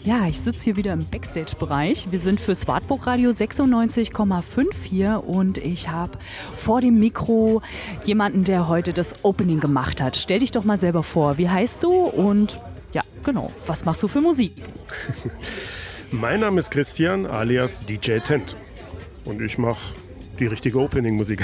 Ja, ich sitze hier wieder im Backstage-Bereich. Wir sind fürs Wartburg Radio 96,5 hier und ich habe vor dem Mikro jemanden, der heute das Opening gemacht hat. Stell dich doch mal selber vor. Wie heißt du und ja, genau, was machst du für Musik? Mein Name ist Christian alias DJ Tent und ich mache die richtige Opening-Musik.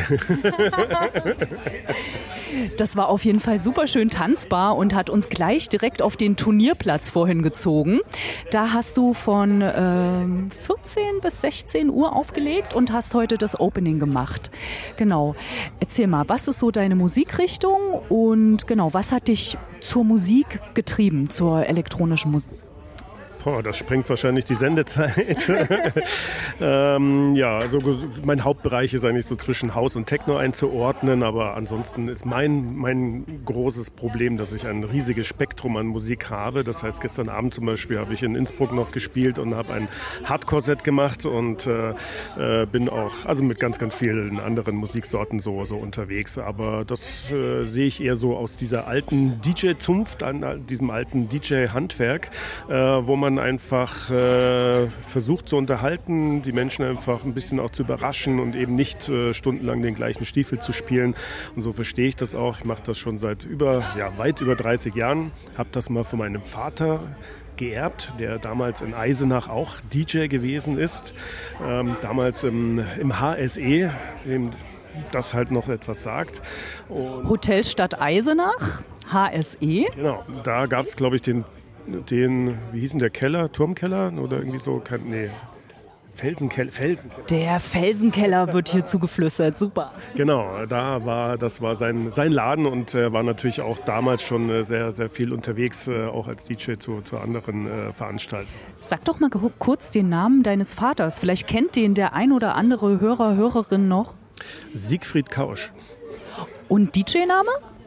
Das war auf jeden Fall super schön tanzbar und hat uns gleich direkt auf den Turnierplatz vorhin gezogen. Da hast du von 14 bis 16 Uhr aufgelegt und hast heute das Opening gemacht. Genau. Erzähl mal, was ist so deine Musikrichtung und genau, was hat dich zur Musik getrieben, zur elektronischen Musik? Das sprengt wahrscheinlich die Sendezeit. Ja, also mein Hauptbereich ist eigentlich so zwischen House und Techno einzuordnen, aber ansonsten ist mein großes Problem, dass ich ein riesiges Spektrum an Musik habe. Das heißt, gestern Abend zum Beispiel habe ich in Innsbruck noch gespielt und habe ein Hardcore-Set gemacht und bin auch also mit ganz, ganz vielen anderen Musiksorten so unterwegs. Aber das sehe ich eher so aus dieser alten DJ-Zunft, an diesem alten DJ-Handwerk, wo man einfach versucht zu unterhalten, die Menschen einfach ein bisschen auch zu überraschen und eben nicht stundenlang den gleichen Stiefel zu spielen. Und so verstehe ich das auch. Ich mache das schon seit weit über 30 Jahren. Habe das mal von meinem Vater geerbt, der damals in Eisenach auch DJ gewesen ist. Damals im HSE, dem das halt noch etwas sagt. Und Hotelstadt Eisenach, HSE. Genau, da gab es, glaube ich, den, wie hieß denn der Keller? Turmkeller oder irgendwie so? Felsenkeller. Der Felsenkeller wird hier zugeflüstert, super. Genau, das war sein Laden und war natürlich auch damals schon sehr, sehr viel unterwegs, auch als DJ zu anderen Veranstaltungen. Sag doch mal kurz den Namen deines Vaters. Vielleicht kennt den der ein oder andere Hörer, Hörerin noch. Siegfried Kausch. Und DJ-Name?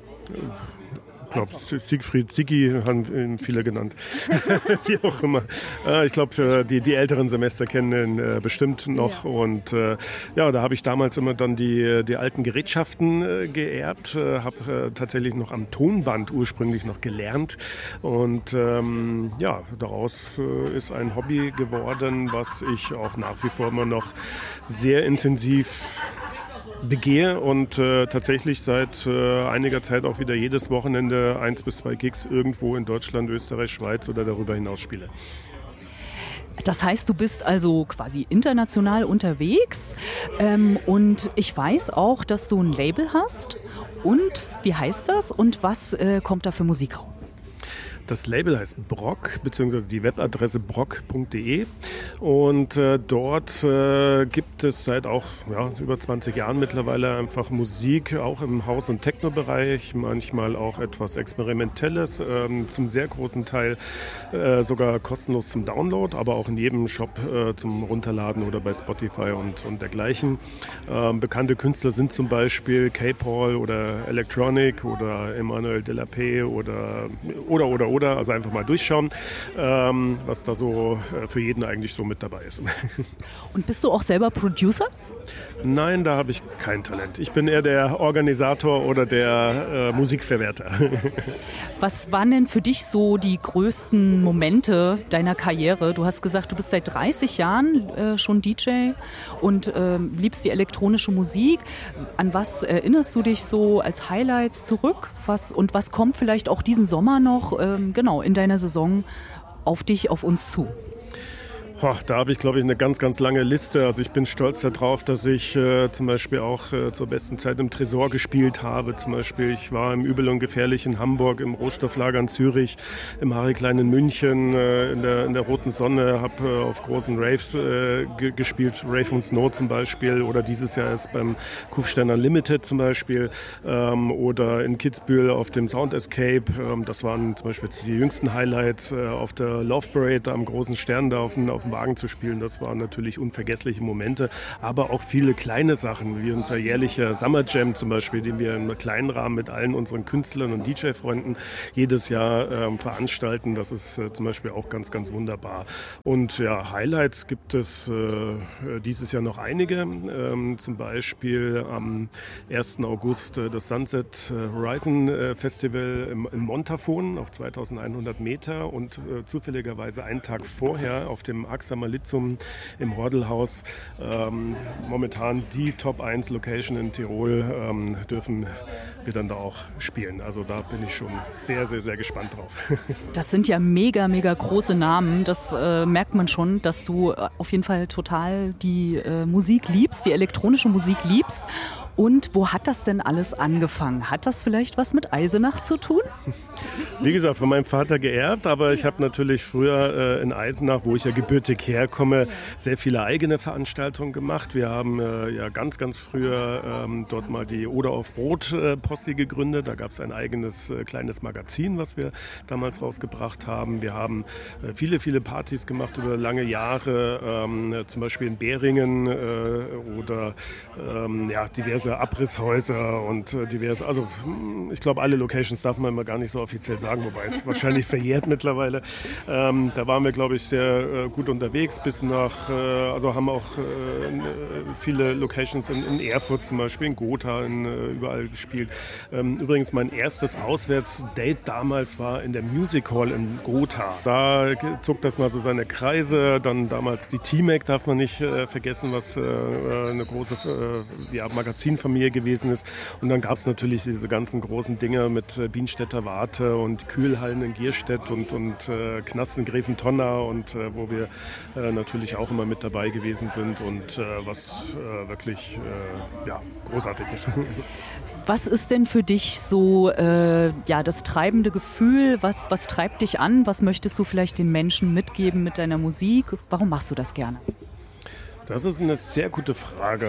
Ich glaube, Siegfried, Siggi haben ihn viele genannt. Wie auch immer. Ich glaube, die älteren Semester kennen ihn bestimmt noch. Ja. Und da habe ich damals immer dann die alten Gerätschaften geerbt. Habe tatsächlich noch am Tonband ursprünglich noch gelernt. Und daraus ist ein Hobby geworden, was ich auch nach wie vor immer noch sehr intensiv begehe und tatsächlich seit einiger Zeit auch wieder jedes Wochenende 1 bis 2 Gigs irgendwo in Deutschland, Österreich, Schweiz oder darüber hinaus spiele. Das heißt, du bist also quasi international unterwegs und ich weiß auch, dass du ein Label hast. Und wie heißt das und was kommt da für Musik raus? Das Label heißt Brock, beziehungsweise die Webadresse brock.de und dort gibt es seit auch über 20 Jahren mittlerweile einfach Musik, auch im House- und Techno-Bereich, manchmal auch etwas Experimentelles, zum sehr großen Teil sogar kostenlos zum Download, aber auch in jedem Shop zum Runterladen oder bei Spotify und dergleichen. Bekannte Künstler sind zum Beispiel K-Paul oder Electronic oder Emmanuel Delapé oder. Also einfach mal durchschauen, was da so für jeden eigentlich so mit dabei ist. Und bist du auch selber Producer? Nein, da habe ich kein Talent. Ich bin eher der Organisator oder der Musikverwerter. Was waren denn für dich so die größten Momente deiner Karriere? Du hast gesagt, du bist seit 30 Jahren schon DJ und liebst die elektronische Musik. An was erinnerst du dich so als Highlights zurück? Was kommt vielleicht auch diesen Sommer noch in deiner Saison auf dich, auf uns zu? Da habe ich, glaube ich, eine ganz, ganz lange Liste. Also ich bin stolz darauf, dass ich zum Beispiel auch zur besten Zeit im Tresor gespielt habe. Zum Beispiel, ich war im Übel und Gefährlich in Hamburg, im Rohstofflager in Zürich, im Harry Klein in München, in der Roten Sonne, habe auf großen Raves gespielt, Rave und Snow zum Beispiel, oder dieses Jahr ist beim Kufstein Unlimited zum Beispiel, oder in Kitzbühel auf dem Sound Escape. Das waren zum Beispiel die jüngsten Highlights auf der Love Parade am großen Stern da auf dem Wagen zu spielen, das waren natürlich unvergessliche Momente, aber auch viele kleine Sachen, wie unser jährlicher Summer Jam zum Beispiel, den wir im kleinen Rahmen mit allen unseren Künstlern und DJ-Freunden jedes Jahr veranstalten. Das ist zum Beispiel auch ganz, ganz wunderbar. Und ja, Highlights gibt es dieses Jahr noch einige. Zum Beispiel am 1. August das Sunset Horizon Festival im Montafon auf 2100 Meter und zufälligerweise einen Tag vorher auf dem AXA Malitzum im Hordelhaus. Momentan die Top 1 Location in Tirol dürfen wir dann da auch spielen. Also da bin ich schon sehr, sehr, sehr gespannt drauf. Das sind ja mega, mega große Namen. Das merkt man schon, dass du auf jeden Fall total die Musik liebst, die elektronische Musik liebst. Und wo hat das denn alles angefangen? Hat das vielleicht was mit Eisenach zu tun? Wie gesagt, von meinem Vater geerbt, aber ich habe natürlich früher in Eisenach, wo ich ja gebürtig herkomme, sehr viele eigene Veranstaltungen gemacht. Wir haben ja ganz, ganz früher dort mal die Oder auf Brot Posse gegründet. Da gab es ein eigenes kleines Magazin, was wir damals rausgebracht haben. Wir haben viele, viele Partys gemacht über lange Jahre, zum Beispiel in Beringen oder ja, diverse Abrisshäuser und diverse, also ich glaube, alle Locations darf man immer gar nicht so offiziell sagen, wobei es wahrscheinlich verjährt mittlerweile. Da waren wir, glaube ich, sehr gut unterwegs bis nach, also haben auch viele Locations in Erfurt zum Beispiel, in Gotha, überall gespielt. Übrigens mein erstes Auswärtsdate damals war in der Music Hall in Gotha. Da zog das mal so seine Kreise, dann damals die T-Mac darf man nicht vergessen, was eine große Magazinfamilie gewesen ist. Und dann gab es natürlich diese ganzen großen Dinge mit Bienstädter Warte und Kühlhallen in Gierstedt und Knast in Gräfentonna und wo wir natürlich auch immer mit dabei gewesen sind und was wirklich großartig ist. Was ist denn für dich so das treibende Gefühl? Was treibt dich an? Was möchtest du vielleicht den Menschen mitgeben mit deiner Musik? Warum machst du das gerne? Das ist eine sehr gute Frage.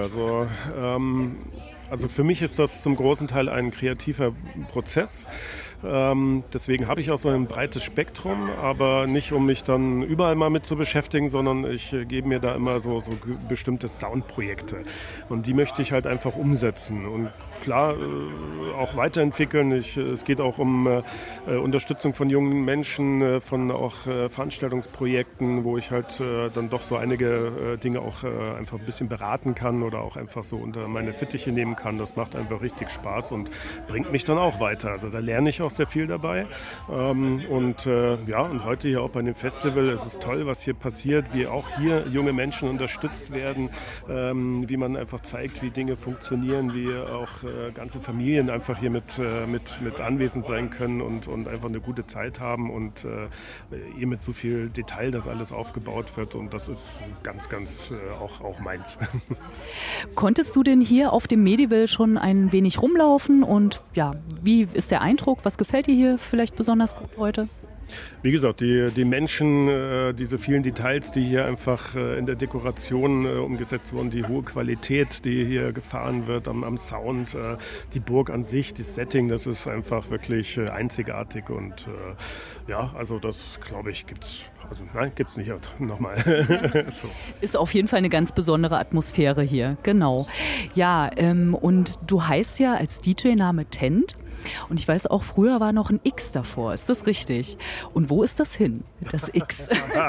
Also für mich ist das zum großen Teil ein kreativer Prozess. Deswegen habe ich auch so ein breites Spektrum, aber nicht, um mich dann überall mal mit zu beschäftigen, sondern ich gebe mir da immer so bestimmte Soundprojekte. Und die möchte ich halt einfach umsetzen und klar auch weiterentwickeln. Es geht auch um Unterstützung von jungen Menschen, von auch Veranstaltungsprojekten, wo ich halt dann doch so einige Dinge auch einfach ein bisschen beraten kann oder auch einfach so unter meine Fittiche nehmen kann. Das macht einfach richtig Spaß und bringt mich dann auch weiter. Also da lerne ich auch sehr viel dabei. Und heute hier auch bei dem Festival, es ist toll, was hier passiert, wie auch hier junge Menschen unterstützt werden, wie man einfach zeigt, wie Dinge funktionieren, wie auch ganze Familien einfach hier mit anwesend sein können und einfach eine gute Zeit haben und hier mit so viel Detail das alles aufgebaut wird und das ist ganz, ganz auch meins. Konntest du denn hier auf dem Medival schon ein wenig rumlaufen und ja, wie ist der Eindruck? Was gefällt dir hier vielleicht besonders gut heute? Wie gesagt, die Menschen, diese vielen Details, die hier einfach in der Dekoration umgesetzt wurden, die hohe Qualität, die hier gefahren wird am Sound, die Burg an sich, das Setting, das ist einfach wirklich einzigartig und also das, glaube ich, gibt's nicht nochmal. So. Ist auf jeden Fall eine ganz besondere Atmosphäre hier, genau. Ja, und du heißt ja als DJ-Name Tent. Und ich weiß auch, früher war noch ein X davor. Ist das richtig? Und wo ist das hin, das X?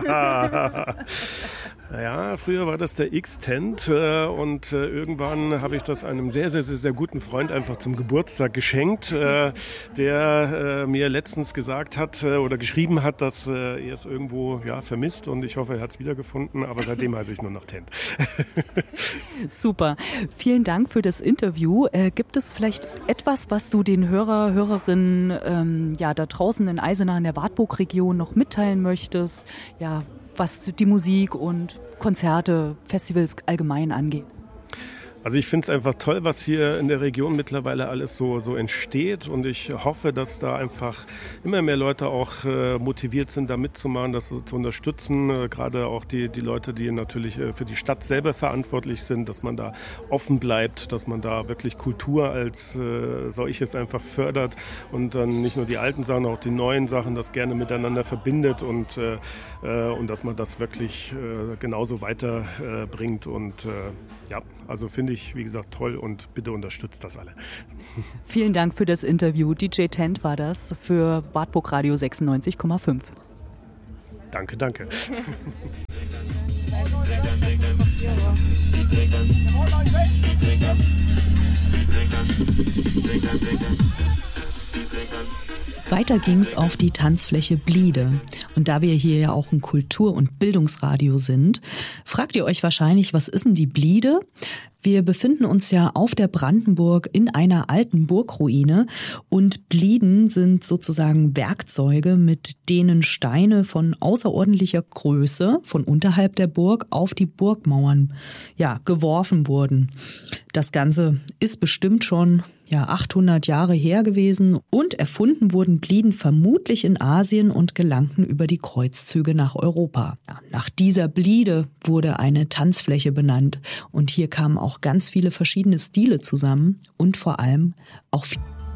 Ja, früher war das der X-Tent und irgendwann habe ich das einem sehr, sehr, sehr, sehr guten Freund einfach zum Geburtstag geschenkt, der mir letztens gesagt hat oder geschrieben hat, dass er es irgendwo vermisst und ich hoffe, er hat es wiedergefunden, aber seitdem heiße ich nur noch Tent. Super. Vielen Dank für das Interview. Gibt es vielleicht etwas, was du den Hörerinnen da draußen in Eisenach in der Wartburg-Region noch mitteilen möchtest? Ja, was die Musik und Konzerte, Festivals allgemein angeht? Also ich finde es einfach toll, was hier in der Region mittlerweile alles so entsteht und ich hoffe, dass da einfach immer mehr Leute auch motiviert sind, da mitzumachen, das zu unterstützen. Gerade auch die Leute, die natürlich für die Stadt selber verantwortlich sind, dass man da offen bleibt, dass man da wirklich Kultur als solches einfach fördert und dann nicht nur die alten Sachen, auch die neuen Sachen, das gerne miteinander verbindet und dass man das wirklich genauso weiterbringt und ja, also finde ich, wie gesagt, toll und bitte unterstützt das alle. Vielen Dank für das Interview. DJ Tent war das für Wartburg Radio 96,5. Danke. Weiter ging's auf die Tanzfläche Bliede. Und da wir hier ja auch ein Kultur- und Bildungsradio sind, fragt ihr euch wahrscheinlich, was ist denn die Bliede? Wir befinden uns ja auf der Brandenburg in einer alten Burgruine und Blieden sind sozusagen Werkzeuge, mit denen Steine von außerordentlicher Größe von unterhalb der Burg auf die Burgmauern geworfen wurden. Das Ganze ist bestimmt schon 800 Jahre her gewesen und erfunden wurden Blieden vermutlich in Asien und gelangten über die Kreuzzüge nach Europa. Nach dieser Bliede wurde eine Tanzfläche benannt und hier kamen auch ganz viele verschiedene Stile zusammen und vor allem auch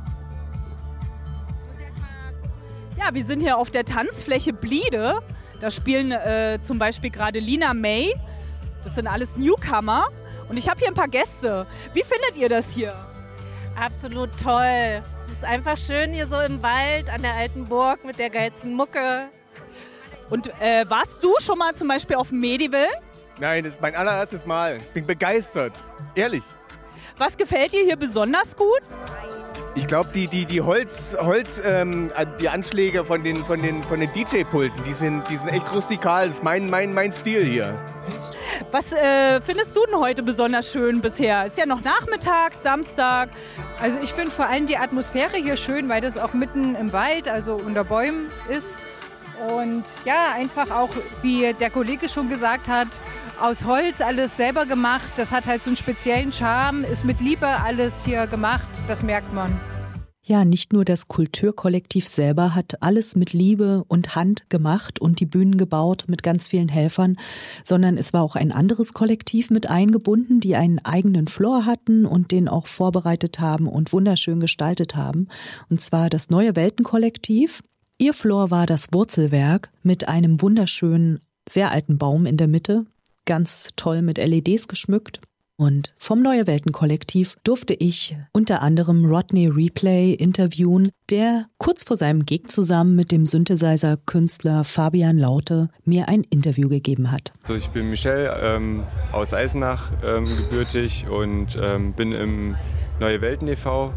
wir sind hier auf der Tanzfläche Bliede. Da spielen zum Beispiel gerade Lina May. Das sind alles Newcomer und ich habe hier ein paar Gäste. Wie findet ihr das hier? Absolut toll. Es ist einfach schön hier so im Wald an der alten Burg mit der geilsten Mucke. Und warst du schon mal zum Beispiel auf dem Medival? Nein, das ist mein allererstes Mal. Ich bin begeistert. Ehrlich. Was gefällt dir hier besonders gut? Ich glaube, die die Anschläge von den DJ-Pulten, die sind echt rustikal. Das ist mein Stil hier. Was findest du denn heute besonders schön bisher? Ist ja noch Nachmittag, Samstag. Also ich finde vor allem die Atmosphäre hier schön, weil das auch mitten im Wald, also unter Bäumen ist. Und ja, einfach auch, wie der Kollege schon gesagt hat, aus Holz alles selber gemacht. Das hat halt so einen speziellen Charme, ist mit Liebe alles hier gemacht, das merkt man. Ja, nicht nur das Kulturkollektiv selber hat alles mit Liebe und Hand gemacht und die Bühnen gebaut mit ganz vielen Helfern, sondern es war auch ein anderes Kollektiv mit eingebunden, die einen eigenen Floor hatten und den auch vorbereitet haben und wunderschön gestaltet haben. Und zwar das Neue Welten-Kollektiv. Ihr Floor war das Wurzelwerk mit einem wunderschönen, sehr alten Baum in der Mitte, ganz toll mit LEDs geschmückt. Und vom Neue Welten-Kollektiv durfte ich unter anderem Rodney Replay interviewen, der kurz vor seinem Gig zusammen mit dem Synthesizer-Künstler Fabian Laute mir ein Interview gegeben hat. So, ich bin Michel aus Eisenach gebürtig und bin im Neue Welten e.V.,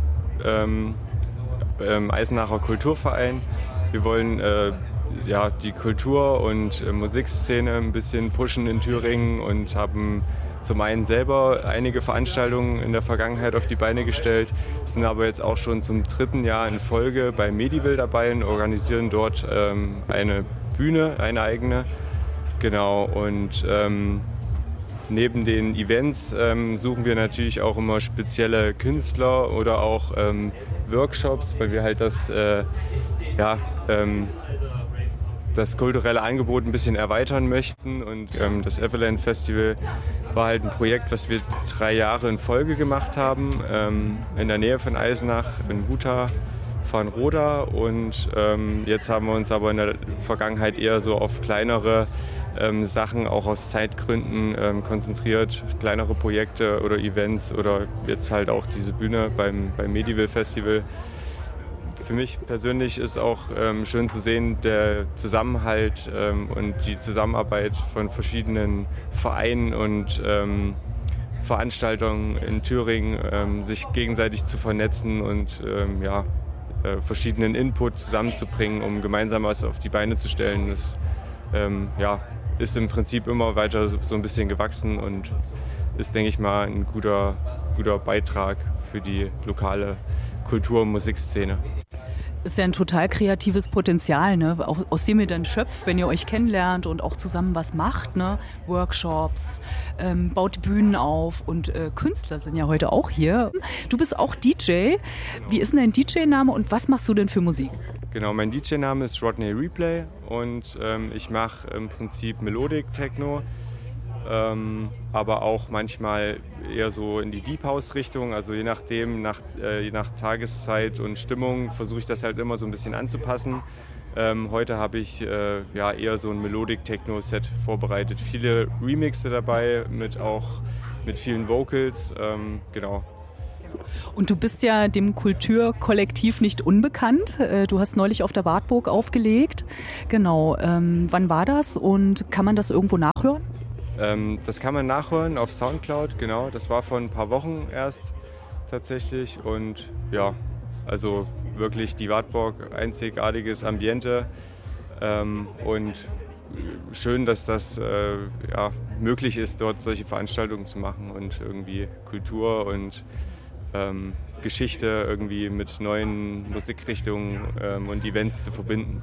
Eisenacher Kulturverein. Wir wollen die Kultur- und Musikszene ein bisschen pushen in Thüringen und haben zum einen selber einige Veranstaltungen in der Vergangenheit auf die Beine gestellt, sind aber jetzt auch schon zum 3. Jahr in Folge bei Medival dabei und organisieren dort eine Bühne, eine eigene. Genau, und neben den Events suchen wir natürlich auch immer spezielle Künstler oder auch Workshops, weil wir halt das kulturelle Angebot ein bisschen erweitern möchten. Und das Everland Festival war halt ein Projekt, was wir 3 Jahre in Folge gemacht haben, in der Nähe von Eisenach, in Buta, Farnroda. Und jetzt haben wir uns aber in der Vergangenheit eher so auf kleinere Sachen, auch aus Zeitgründen konzentriert, kleinere Projekte oder Events oder jetzt halt auch diese Bühne beim Medival Festival. Für mich persönlich ist auch schön zu sehen, der Zusammenhalt und die Zusammenarbeit von verschiedenen Vereinen und Veranstaltungen in Thüringen, sich gegenseitig zu vernetzen und verschiedenen Input zusammenzubringen, um gemeinsam was auf die Beine zu stellen. Das ist im Prinzip immer weiter so ein bisschen gewachsen und ist, denke ich mal, ein guter Beitrag für die lokale Kultur- und Musikszene. Ist ja ein total kreatives Potenzial, ne? Auch aus dem ihr dann schöpft, wenn ihr euch kennenlernt und auch zusammen was macht, ne? Workshops, baut Bühnen auf und Künstler sind ja heute auch hier. Du bist auch DJ. Wie ist denn dein DJ-Name und was machst du denn für Musik? Genau, mein DJ-Name ist Rodney Replay und ich mache im Prinzip Melodic Techno, aber auch manchmal eher so in die Deep House Richtung, also je nachdem, je nach Tageszeit und Stimmung versuche ich das halt immer so ein bisschen anzupassen. Heute habe ich eher so ein Melodic Techno Set vorbereitet, viele Remixe dabei, mit vielen Vocals, genau. Und du bist ja dem Kulturkollektiv nicht unbekannt. Du hast neulich auf der Wartburg aufgelegt. Genau. Wann war das und kann man das irgendwo nachhören? Das kann man nachhören auf Soundcloud, genau. Das war vor ein paar Wochen erst tatsächlich. Und ja, also wirklich die Wartburg, einzigartiges Ambiente. Und schön, dass das möglich ist, dort solche Veranstaltungen zu machen und irgendwie Kultur und Geschichte irgendwie mit neuen Musikrichtungen und Events zu verbinden.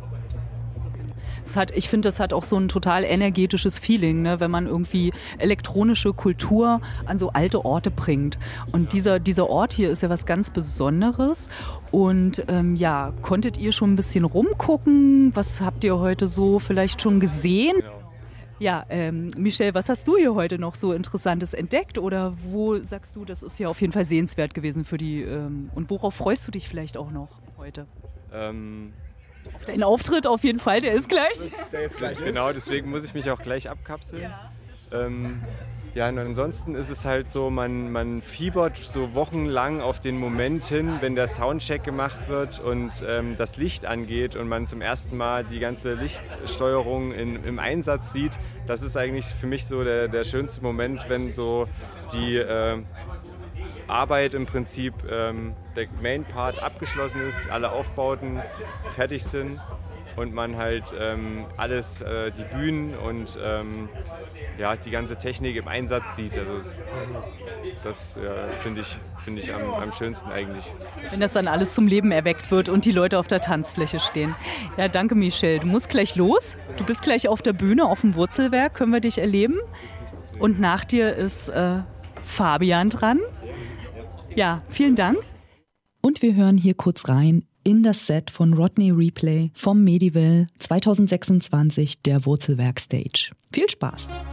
Ich finde, das hat auch so ein total energetisches Feeling, ne, wenn man irgendwie elektronische Kultur an so alte Orte bringt. Und dieser Ort hier ist ja was ganz Besonderes. Und konntet ihr schon ein bisschen rumgucken? Was habt ihr heute so vielleicht schon gesehen? Genau. Ja, Michelle, was hast du hier heute noch so Interessantes entdeckt? Oder wo sagst du, das ist ja auf jeden Fall sehenswert gewesen für die? Und worauf freust du dich vielleicht auch noch heute? Auf deinen Auftritt auf jeden Fall, der ist gleich. Der jetzt gleich genau, deswegen muss ich mich auch gleich abkapseln. Ja. Und ansonsten ist es halt so, man fiebert so wochenlang auf den Moment hin, wenn der Soundcheck gemacht wird und das Licht angeht und man zum ersten Mal die ganze Lichtsteuerung im Einsatz sieht. Das ist eigentlich für mich so der schönste Moment, wenn so die Arbeit im Prinzip, der Main Part abgeschlossen ist, alle Aufbauten fertig sind und man halt alles, die Bühnen und die ganze Technik im Einsatz sieht. Also das finde ich am schönsten eigentlich. Wenn das dann alles zum Leben erweckt wird und die Leute auf der Tanzfläche stehen. Ja, danke Michelle. Du musst gleich los. Du bist gleich auf der Bühne, auf dem Wurzelwerk, können wir dich erleben. Und nach dir ist Fabian dran. Ja, vielen Dank. Und wir hören hier kurz rein in das Set von Rodney Replay vom Medival 2026 der Wurzelwerk Stage. Viel Spaß!